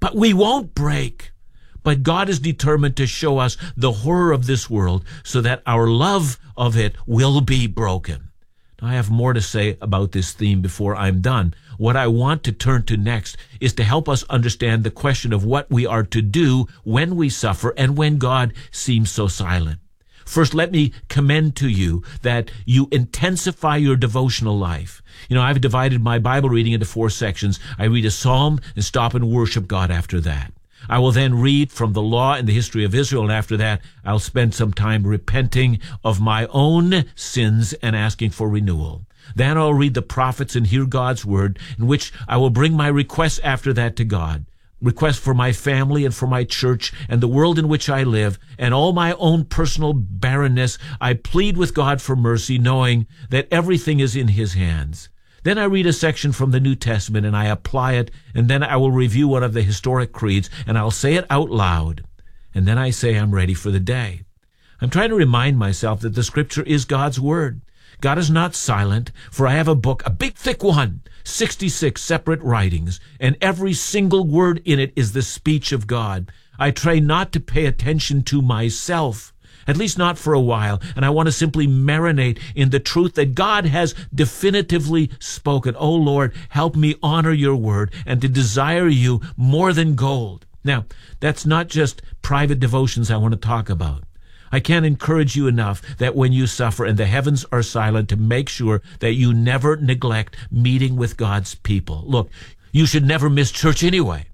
But we won't break. But God is determined to show us the horror of this world so that our love of it will be broken. Now, I have more to say about this theme before I'm done. What I want to turn to next is to help us understand the question of what we are to do when we suffer and when God seems so silent. First, let me commend to you that you intensify your devotional life. I've divided my Bible reading into 4 sections. I read a psalm and stop and worship God after that. I will then read from the law and the history of Israel, and after that, I'll spend some time repenting of my own sins and asking for renewal. Then I'll read the prophets and hear God's word, in which I will bring my requests after that to God. Requests for my family and for my church and the world in which I live, and all my own personal barrenness. I plead with God for mercy, knowing that everything is in His hands. Then I read a section from the New Testament and I apply it, and then I will review one of the historic creeds and I'll say it out loud. And then I say I'm ready for the day. I'm trying to remind myself that the Scripture is God's Word. God is not silent, for I have a book, a big thick one, 66 separate writings, and every single word in it is the speech of God. I try not to pay attention to myself, at least not for a while, and I want to simply marinate in the truth that God has definitively spoken. Oh Lord, help me honor your word and to desire you more than gold. Now, that's not just private devotions I want to talk about. I can't encourage you enough that when you suffer and the heavens are silent, to make sure that you never neglect meeting with God's people. Look, you should never miss church anyway.